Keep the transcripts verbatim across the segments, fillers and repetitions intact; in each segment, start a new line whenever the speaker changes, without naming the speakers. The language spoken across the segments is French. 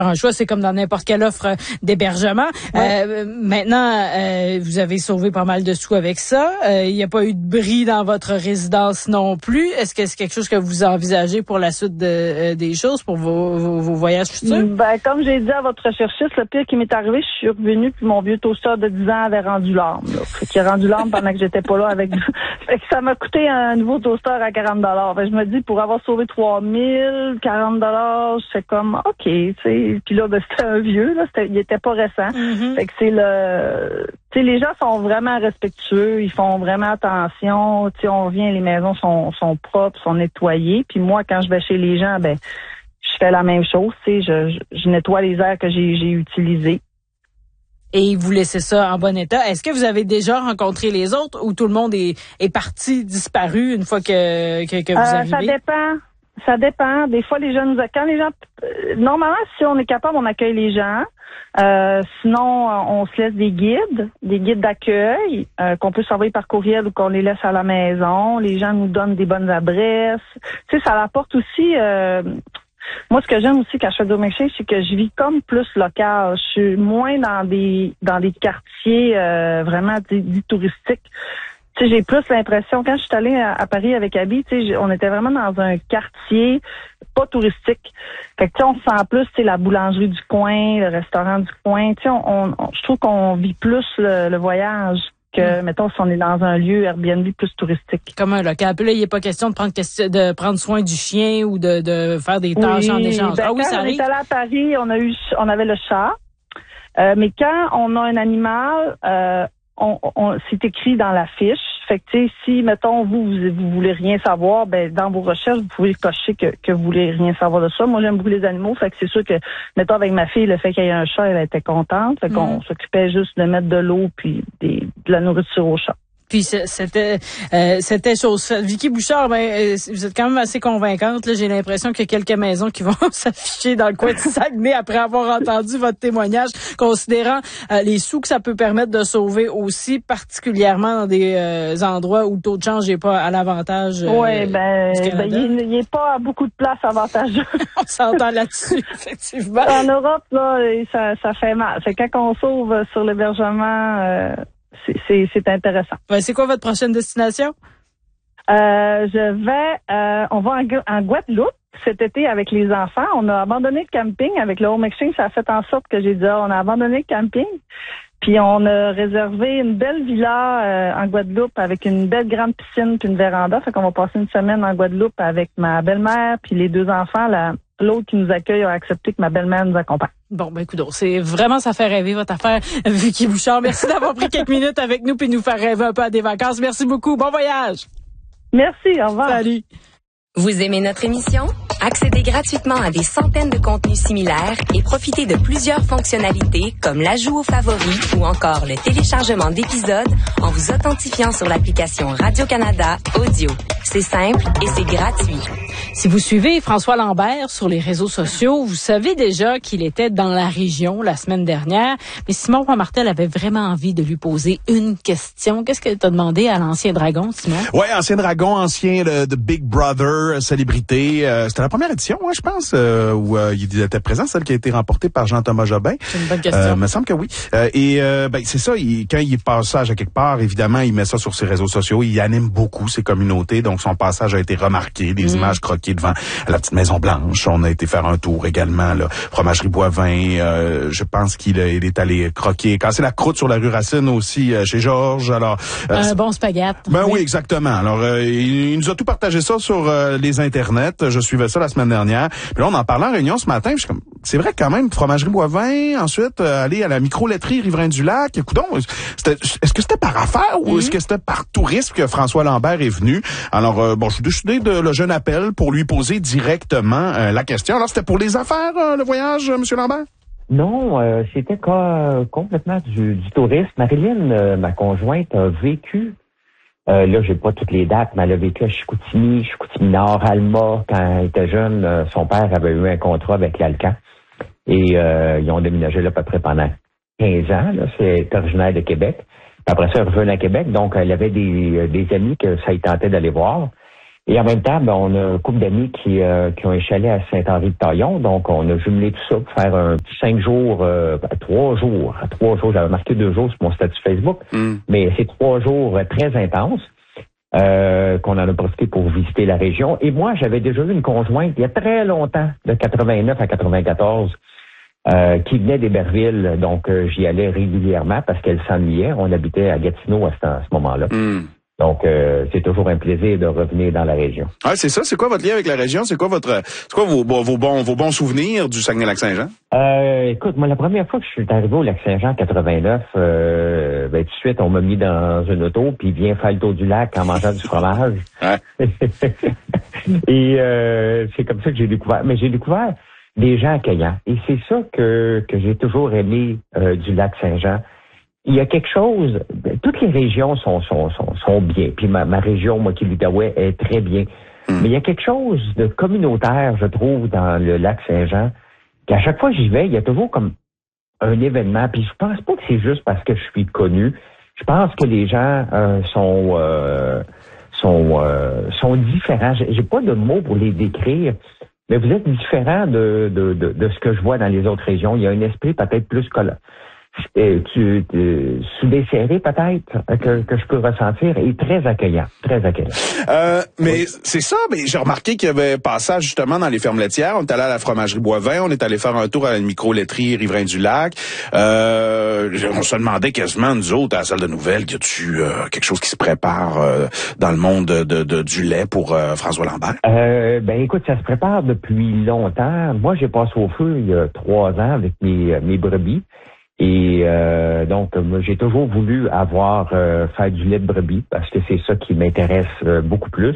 un choix, c'est comme dans n'importe quelle offre d'hébergement. Ouais. Euh, maintenant, euh, vous avez sauvé pas mal de sous avec ça. Euh, il n'y a pas eu de bris dans votre résidence non plus. Est-ce que c'est quelque chose que vous envisagez pour la suite de, euh, des choses, pour vos, vos, vos voyages futurs?
Ben, comme j'ai dit à votre recherchiste, le pire qui m'est arrivé, je suis revenue puis mon vieux toaster de dix ans avait rendu l'arme. Là. Fait qu'il a rendu l'arme pendant que j'étais pas là avec. Fait que ça m'a coûté un nouveau toaster à quarante dollars. Fait que je me dis, pour avoir sauvé trois mille, quarante dollars, c'est comme OK, tu sais. Puis là, ben, c'était un vieux, là, c'était, il était pas récent. Mm-hmm. Fait que c'est le, tu sais, les gens sont vraiment respectueux, ils font vraiment attention. Tu sais, on revient, les maisons sont, sont propres, sont nettoyées. Puis moi, quand je vais chez les gens, ben, je fais la même chose. Tu sais, je, je, je nettoie les airs que j'ai, j'ai utilisés.
Et vous laissez ça en bon état. Est-ce que vous avez déjà rencontré les autres ou tout le monde est, est parti, disparu une fois que, que, que vous
euh,
arrivez?
Ça dépend. Ça dépend. Des fois, les gens nous quand les gens, euh, normalement, si on est capable, on accueille les gens. Euh, sinon, on se laisse des guides, des guides d'accueil euh, qu'on peut s'envoyer par courriel ou qu'on les laisse à la maison. Les gens nous donnent des bonnes adresses. Tu sais, ça apporte aussi. Euh, moi, ce que j'aime aussi quand je fais du home exchange, c'est que je vis comme plus local. Je suis moins dans des dans des quartiers euh, vraiment dits touristiques. Tu sais, j'ai plus l'impression, quand je suis allée à, à Paris avec Abby, tu sais, on était vraiment dans un quartier pas touristique. Fait que, tu sais, on sent plus, tu sais, la boulangerie du coin, le restaurant du coin. Tu sais, on, on, je trouve qu'on vit plus le, le voyage que, mmh. mettons, si on est dans un lieu Airbnb plus touristique.
Comme un local. Puis là, il n'est pas question de prendre de prendre soin du chien ou de, de faire des tâches
oui,
en échange.
Ben,
ah oui,
quand
ça
on
arrive.
est allé à Paris, on a eu, on avait le chat. Euh, mais quand on a un animal, euh, on, on, c'est écrit dans la fiche. Fait que, tu sais, si, mettons, vous, vous, vous voulez rien savoir, ben, dans vos recherches, vous pouvez cocher que, que vous voulez rien savoir de ça. Moi, j'aime beaucoup les animaux. Fait que c'est sûr que, mettons, avec ma fille, le fait qu'il y ait un chat, elle était contente. Fait qu'on mmh. s'occupait juste de mettre de l'eau puis des, de la nourriture au chat.
Puis c'était euh, c'était chose faite. Vicky Bouchard, ben vous êtes quand même assez convaincante. Là, j'ai l'impression qu'il y a quelques maisons qui vont s'afficher dans le coin de Saguenay après avoir entendu votre témoignage, considérant euh, les sous que ça peut permettre de sauver aussi, particulièrement dans des euh, endroits où le taux de change n'est pas à l'avantage. Euh,
oui, ben, ben il n'est pas à beaucoup de place avantageux.
On s'entend là-dessus, effectivement.
En Europe, là, ça, ça fait mal. Fait que quand on sauve sur l'hébergement. Euh, C'est, c'est, c'est intéressant.
Ouais, c'est quoi votre prochaine destination?
Euh, je vais, euh, on va en, en Guadeloupe cet été avec les enfants. On a abandonné le camping avec le home exchange. Ça a fait en sorte que j'ai dit, ah, on a abandonné le camping. Puis on a réservé une belle villa euh, en Guadeloupe avec une belle grande piscine puis une véranda. Fait qu'on va passer une semaine en Guadeloupe avec ma belle-mère puis les deux enfants. La, l'autre qui nous accueille a accepté que ma belle-mère nous accompagne.
Bon, ben écoute, c'est vraiment, ça fait rêver votre affaire, Vicky Bouchard. Merci d'avoir pris quelques minutes avec nous puis nous faire rêver un peu à des vacances. Merci beaucoup. Bon voyage.
Merci. Au revoir.
Salut.
Vous aimez notre émission? Accédez gratuitement à des centaines de contenus similaires et profitez de plusieurs fonctionnalités comme l'ajout aux favoris ou encore le téléchargement d'épisodes en vous authentifiant sur l'application Radio-Canada Audio. C'est simple et c'est gratuit.
Si vous suivez François Lambert sur les réseaux sociaux, vous savez déjà qu'il était dans la région la semaine dernière. Mais Simon Pomartel avait vraiment envie de lui poser une question. Qu'est-ce que tu as demandé à l'ancien dragon, Simon?
Oui, ancien dragon, ancien de, de Big Brother, célébrité. Euh, c'était la première édition, hein, je pense, euh, où euh, il était présent, celle qui a été remportée par Jean-Thomas Jobin.
C'est une bonne question.
Euh, me semble que oui. Euh, et euh, ben c'est ça, il, quand il passage à quelque part, évidemment, il met ça sur ses réseaux sociaux. Il anime beaucoup ses communautés, donc son passage a été remarqué. Des mmh. images croquées devant la petite Maison Blanche. On a été faire un tour également, là. Fromagerie Boivin. Euh, je pense qu'il il est allé croquer, casser la croûte sur la rue Racine aussi euh, chez Georges. Alors euh,
un bon spaghette.
Ben oui, oui exactement. Alors euh, il, il nous a tout partagé ça sur euh, les internets. Je suivais ça la semaine dernière. Puis là, on en parlait en réunion ce matin. Je suis comme, c'est vrai quand même, Fromagerie Boivin. Ensuite, euh, aller à la micro-laiterie Riverain du Lac. Coudon, c'était, est-ce que c'était par affaire ou mm-hmm. est-ce que c'était par tourisme que François Lambert est venu? Alors euh, bon, je suis décidé de le jeune appel pour lui poser directement euh, la question. Alors, c'était pour les affaires, euh, le voyage, euh, Monsieur Lambert?
Non, euh, c'était co- complètement du, du tourisme. Marilyn, euh, ma conjointe, a vécu, euh, là, j'ai pas toutes les dates, mais elle a vécu à Chicoutimi, Chicoutimi-Nord, Alma. Quand elle était jeune, euh, son père avait eu un contrat avec l'Alcan. Et euh, ils ont déménagé là à peu près pendant quinze ans. Là, c'est originaire de Québec. Puis après ça, elle est revenue à Québec. Donc, elle avait des, des amis que ça y tentait d'aller voir. Et en même temps, ben, on a un couple d'amis qui, euh, qui ont un chalet à Saint-Henri-de-Taillon. Donc, on a jumelé tout ça pour faire un petit cinq jours, euh, ben, trois jours. Trois jours, j'avais marqué deux jours sur mon statut Facebook. Mm. Mais c'est trois jours très intenses euh, qu'on en a profité pour visiter la région. Et moi, j'avais déjà eu une conjointe il y a très longtemps, de quatre-vingt-neuf à quatre-vingt-quatorze, euh, qui venait d'Héberville. Donc, euh, j'y allais régulièrement parce qu'elle s'ennuyait. On habitait à Gatineau à ce, à ce moment-là. Mm. Donc, euh, c'est toujours un plaisir de revenir dans la région.
Ah, c'est ça. C'est quoi votre lien avec la région? C'est quoi votre, c'est quoi vos, vos bons, vos bons souvenirs du Saguenay-Lac-Saint-Jean?
Euh, écoute, moi, la première fois que je suis arrivé au Lac-Saint-Jean en quatre-vingt-neuf, euh, ben, tout de suite, on m'a mis dans une auto, puis viens faire le tour du lac en mangeant du fromage. Ouais. Et euh, c'est comme ça que j'ai découvert. Mais j'ai découvert des gens accueillants. Et c'est ça que, que j'ai toujours aimé euh, du Lac-Saint-Jean. Il y a quelque chose, toutes les régions sont sont sont, sont bien. Puis ma, ma région, moi qui est l'Outaouais, est très bien. Mm. Mais il y a quelque chose de communautaire, je trouve, dans le Lac-Saint-Jean, qu'à chaque fois que j'y vais, il y a toujours comme un événement. Puis je pense pas que c'est juste parce que je suis connu. Je pense que les gens euh, sont euh, sont euh, sont différents. J'ai, j'ai pas de mots pour les décrire. Mais vous êtes différents de de, de de ce que je vois dans les autres régions. Il y a un esprit peut-être plus collant. Euh, tu, tu sous-desserré peut-être que, que je peux ressentir et très accueillant, très accueillant.
Euh, mais oui. C'est ça, mais j'ai remarqué qu'il y avait passage justement dans les fermes laitières. On est allé à la fromagerie Boivin, on est allé faire un tour à la micro-laiterie Riverain-du-Lac. Euh, on se demandait quasiment, nous autres, à la salle de nouvelles, y a-tu euh, quelque chose qui se prépare euh, dans le monde de, de, de, du lait pour euh, François Lambert?
Euh, ben écoute, ça se prépare depuis longtemps. Moi, j'ai passé au feu il y a trois ans avec mes, mes brebis. Et euh, donc, moi, j'ai toujours voulu avoir euh, faire du lait de brebis parce que c'est ça qui m'intéresse euh, beaucoup plus.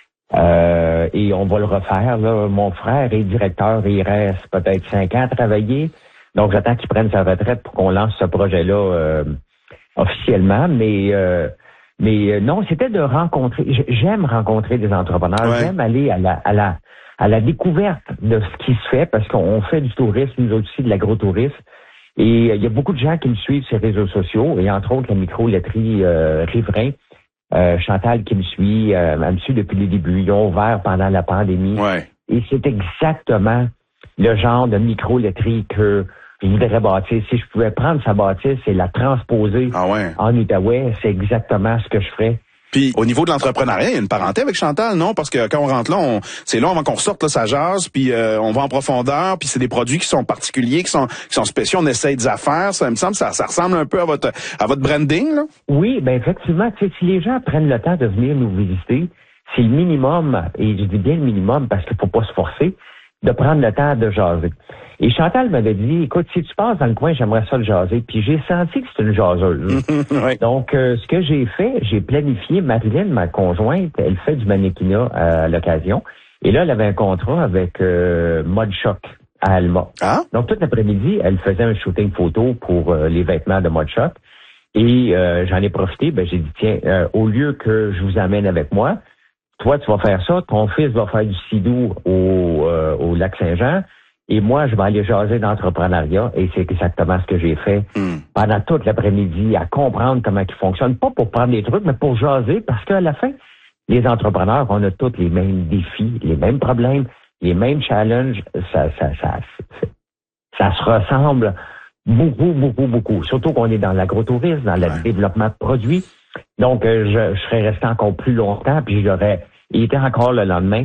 Euh, et on va le refaire. Là. Mon frère est directeur et il reste peut-être cinq ans à travailler. Donc, j'attends qu'il prenne sa retraite pour qu'on lance ce projet-là euh, officiellement. Mais euh, mais non, c'était de rencontrer. J'aime rencontrer des entrepreneurs. Ouais. J'aime aller à la à la à la découverte de ce qui se fait parce qu'on fait du tourisme, nous aussi de l'agrotourisme. Et il y a beaucoup de gens qui me suivent sur les réseaux sociaux, et entre autres la micro-laiterie euh, Riverain, euh, Chantal qui me suit, euh, elle me suit depuis les débuts. Ils ont ouvert pendant la pandémie.
Ouais.
Et c'est exactement le genre de micro-laiterie que je voudrais bâtir. Si je pouvais prendre sa bâtisse et la transposer
ah ouais.
en Outaouais, c'est exactement ce que je ferais.
Puis au niveau de l'entrepreneuriat, il y a une parenté avec Chantal, non? Parce que quand on rentre là, on, c'est long avant qu'on ressorte, là, ça jase, puis euh, on va en profondeur, puis c'est des produits qui sont particuliers, qui sont qui sont spéciaux, on essaye des affaires. Ça me semble, ça, ça ressemble un peu à votre à votre branding, là?
Oui, ben effectivement, tu sais, si les gens prennent le temps de venir nous visiter, c'est le minimum, et je dis bien le minimum parce qu'il faut pas se forcer, de prendre le temps de jaser. Et Chantal m'avait dit, écoute, si tu passes dans le coin, j'aimerais ça le jaser. Puis j'ai senti que c'est une jaseuse.
Oui.
Donc, euh, ce que j'ai fait, j'ai planifié. Marilyn, ma conjointe, elle fait du mannequinat à l'occasion. Et là, elle avait un contrat avec euh, Mode Choc à Alma.
Ah?
Donc, toute l'après-midi, elle faisait un shooting photo pour euh, les vêtements de Mode Choc. Et euh, j'en ai profité. Ben, j'ai dit, tiens, euh, au lieu que je vous amène avec moi, toi, tu vas faire ça. Ton fils va faire du sidou au, euh, au Lac-Saint-Jean. Et moi, je vais aller jaser d'entrepreneuriat et c'est exactement ce que j'ai fait mm. pendant toute l'après-midi, à comprendre comment ils fonctionnent. Pas pour prendre des trucs, mais pour jaser, parce qu'à la fin, les entrepreneurs, on a tous les mêmes défis, les mêmes problèmes, les mêmes challenges. Ça, ça, ça, ça, ça se ressemble beaucoup, beaucoup, beaucoup. Surtout qu'on est dans l'agrotourisme, dans le ouais. développement de produits. Donc, euh, je, je serais resté encore plus longtemps, puis j'aurais été encore le lendemain.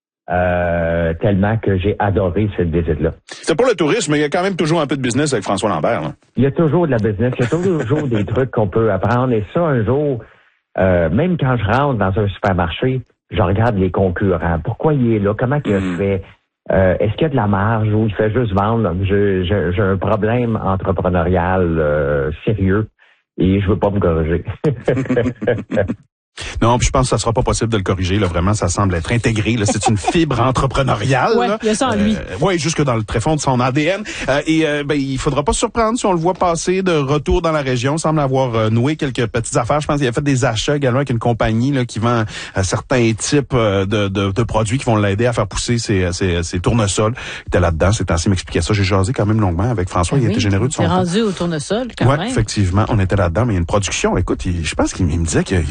Euh, tellement que j'ai adoré cette visite-là.
C'est pour le tourisme, mais il y a quand même toujours un peu de business avec François Lambert. Là.
Il y a toujours de la business, il y a toujours des trucs qu'on peut apprendre. Et ça, un jour, euh, même quand je rentre dans un supermarché, je regarde les concurrents. Pourquoi il est là? Comment il mmh. fait? Euh, est-ce qu'il y a de la marge ou il fait juste vendre? Je, je, j'ai un problème entrepreneurial euh, sérieux et je veux pas me corriger.
Non, puis je pense que ça sera pas possible de le corriger. Là, vraiment, ça semble être intégré. Là, c'est une fibre entrepreneuriale.
Oui, il y a ça en lui.
Euh, oui, jusque dans le tréfonds de son A D N. Euh, et euh, ben, il faudra pas se surprendre si on le voit passer de retour dans la région. Il semble avoir euh, noué quelques petites affaires. Je pense qu'il a fait des achats également avec une compagnie là, qui vend euh, certains types euh, de, de, de produits qui vont l'aider à faire pousser ses, ses, ses tournesols. Il était là-dedans. C'est ainsi m'expliquer ça. J'ai jasé quand même longuement avec François. Ah il oui, était généreux de son
temps. Il est rendu au tournesol quand
ouais,
même.
Oui, effectivement. On était là-dedans, mais il y a une production. Écoute, il, je pense qu'il me disait qu'il y a, il y a plus d'une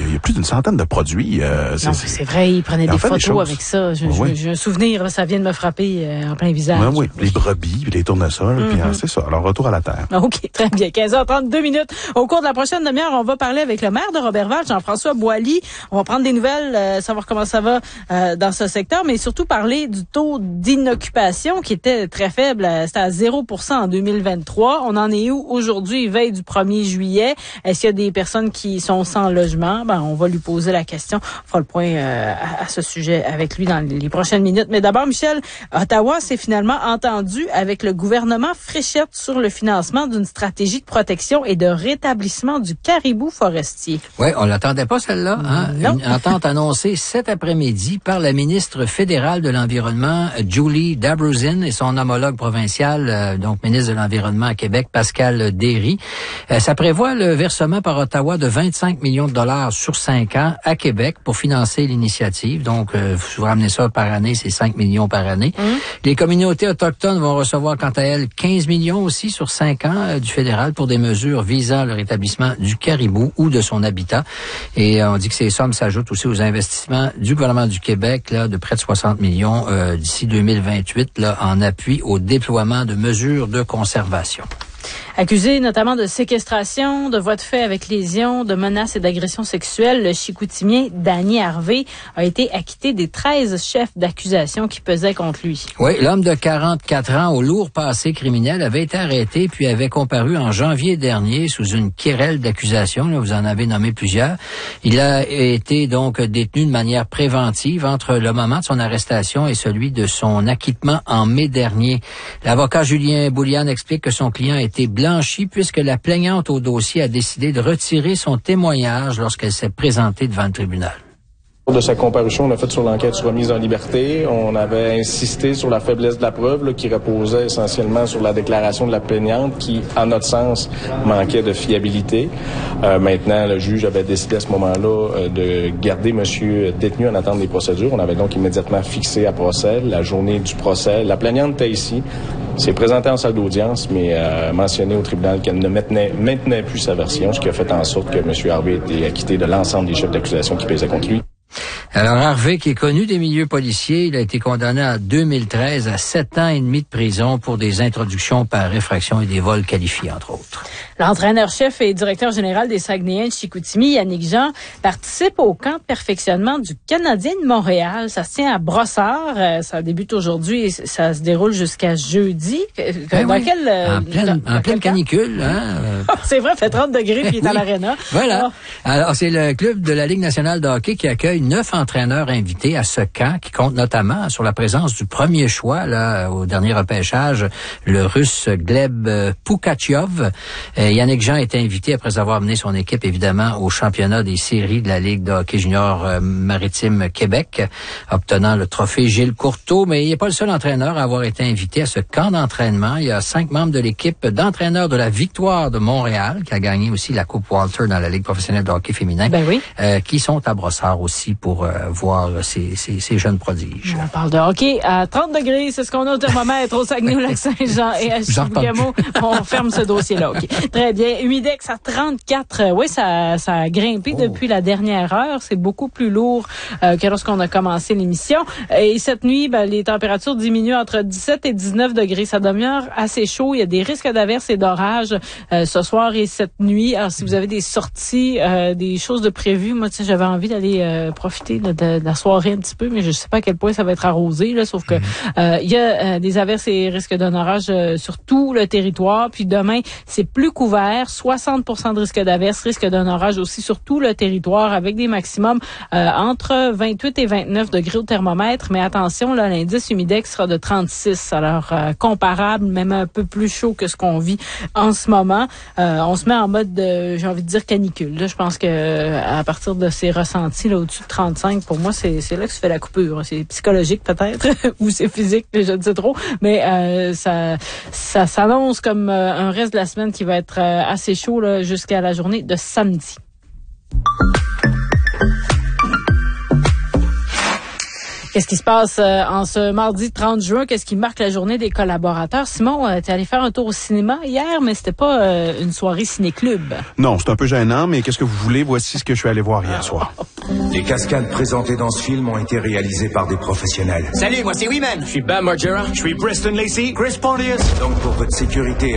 centaine de produits. Euh,
c'est, non, c'est, c'est vrai, ils prenaient des photos des avec ça. Je, oui. J'ai un souvenir, là, ça vient de me frapper euh, en plein visage.
Oui, oui, les brebis, les tournesols, mm-hmm. puis hein, c'est ça. Alors, retour à la terre.
OK, très bien. quinze heures trente-deux minutes. Au cours de la prochaine demi-heure, on va parler avec le maire de Roberval, Jean-François Boily. On va prendre des nouvelles, euh, savoir comment ça va euh, dans ce secteur, mais surtout parler du taux d'inoccupation qui était très faible. C'était à zéro pour cent en deux mille vingt-trois. On en est où aujourd'hui, veille du premier juillet? Est-ce qu'il y a des personnes qui sont sans logement? Ben, on va lui poser la question. On fera le point euh, à, à ce sujet avec lui dans les prochaines minutes. Mais d'abord, Michel, Ottawa s'est finalement entendu avec le gouvernement Fréchette sur le financement d'une stratégie de protection et de rétablissement du caribou forestier.
Oui, on l'attendait pas celle-là. Hein?
Non.
Une entente annoncée cet après-midi par la ministre fédérale de l'Environnement, Julie Dabrowsin, et son homologue provincial, euh, donc ministre de l'Environnement à Québec, Pascal Derry. Euh, ça prévoit le versement par Ottawa de vingt-cinq millions de dollars sur cinq ans à Québec pour financer l'initiative. Donc, euh, vous ramenez ça par année, c'est cinq millions par année. Mmh. Les communautés autochtones vont recevoir, quant à elles, quinze millions aussi sur cinq ans euh, du fédéral pour des mesures visant le rétablissement du caribou ou de son habitat. Et euh, on dit que ces sommes s'ajoutent aussi aux investissements du gouvernement du Québec, là, de près de soixante millions euh, d'ici deux mille vingt-huit, là, en appui au déploiement de mesures de conservation.
Accusé notamment de séquestration, de voies de fait avec lésion, de menaces et d'agressions sexuelles, le Chicoutimien Danny Harvey a été acquitté des treize chefs d'accusation qui pesaient contre lui.
Oui, l'homme de quarante-quatre ans au lourd passé criminel avait été arrêté puis avait comparu en janvier dernier sous une querelle d'accusations. Là, vous en avez nommé plusieurs. Il a été donc détenu de manière préventive entre le moment de son arrestation et celui de son acquittement en mai dernier. L'avocat Julien Boulian explique que son client a été blanchi puisque la plaignante au dossier a décidé de retirer son témoignage lorsqu'elle s'est présentée devant le tribunal.
De sa comparution, on a fait sur l'enquête sur remise en liberté. On avait insisté sur la faiblesse de la preuve là, qui reposait essentiellement sur la déclaration de la plaignante qui, à notre sens, manquait de fiabilité. Euh, maintenant, le juge avait décidé à ce moment-là euh, de garder monsieur détenu en attente des procédures. On avait donc immédiatement fixé à procès la journée du procès. La plaignante était ici, s'est présentée en salle d'audience, mais a mentionné au tribunal qu'elle ne maintenait, maintenait plus sa version, ce qui a fait en sorte que monsieur Harvey ait été acquitté de l'ensemble des chefs d'accusation qui pesaient contre lui.
Alors, Harvey, qui est connu des milieux policiers, il a été condamné en deux mille treize à sept ans et demi de prison pour des introductions par effraction et des vols qualifiés, entre autres.
L'entraîneur-chef et directeur général des Saguenayens de Chicoutimi, Yannick Jean, participe au camp de perfectionnement du Canadien de Montréal. Ça se tient à Brossard. Ça débute aujourd'hui et ça se déroule jusqu'à jeudi.
Ben
dans
oui.
quel,
en pleine,
dans,
en pleine canicule. Hein?
C'est vrai, il fait trente degrés puis il est à
oui.
l'aréna.
Voilà.
Oh.
Alors, c'est le club de la Ligue nationale de hockey qui accueille neuf entraîneurs invités à ce camp, qui compte notamment sur la présence du premier choix, là, au dernier repêchage, le Russe Gleb Pugachev. Et Yannick Jean est invité après avoir mené son équipe, évidemment, au championnat des séries de la Ligue de hockey junior euh, maritime Québec, obtenant le trophée Gilles Courteau. Mais il n'est pas le seul entraîneur à avoir été invité à ce camp d'entraînement. Il y a cinq membres de l'équipe d'entraîneurs de la Victoire de Montréal, qui a gagné aussi la Coupe Walter dans la Ligue professionnelle de hockey féminin,
ben oui.
euh, qui sont à Brossard aussi pour euh, voir ces, ces, ces jeunes prodiges.
On parle de hockey à trente degrés, c'est ce qu'on a au thermomètre au Saguenay-Lac-Saint-Jean et à Chibougamau. On ferme ce dossier-là. Okay. Très bien. Humidex à trente-quatre. Oui, ça, ça a grimpé oh. depuis la dernière heure. C'est beaucoup plus lourd euh, que lorsqu'on a commencé l'émission. Et cette nuit, ben, les températures diminuent entre dix-sept et dix-neuf degrés. Ça demeure assez chaud. Il y a des risques d'averses et d'orages euh, ce soir et cette nuit. Alors, si vous avez des sorties, euh, des choses de prévues, moi, tu sais, j'avais envie d'aller euh, profiter de, de, de la soirée un petit peu, mais je sais pas à quel point ça va être arrosé, là, sauf que euh, il y a euh, des averses et risques d'un orage euh, sur tout le territoire. Puis demain, c'est plus couvert, soixante pour cent de risque d'averse, risque d'un orage aussi sur tout le territoire, avec des maximums euh, entre vingt-huit et vingt-neuf degrés au thermomètre. Mais attention, là, l'indice humidex sera de trente-six, alors euh, comparable, même un peu plus chaud que ce qu'on vit en ce moment. Euh, on se met en mode, de, j'ai envie de dire canicule. Là, je pense que euh, à partir de ces ressentis là au-dessus de trente-cinq, pour moi, c'est, c'est là que se fait la coupure. C'est psychologique peut-être ou c'est physique, je ne sais trop, mais euh, ça, ça s'annonce comme euh, un reste de la semaine qui va être euh, assez chaud là, jusqu'à la journée de samedi. Qu'est-ce qui se passe euh, en ce mardi trente juin? Qu'est-ce qui marque la journée des collaborateurs? Simon, euh, t'es allé faire un tour au cinéma hier, mais c'était pas euh, une soirée ciné-club.
Non, c'est un peu gênant, mais qu'est-ce que vous voulez? Voici ce que je suis allé voir hier soir.
Les cascades présentées dans ce film ont été réalisées par des professionnels.
Salut, moi c'est Weeman.
Je suis Bam Margera.
Je suis Preston Lacey.
Chris Pontius. Donc pour votre sécurité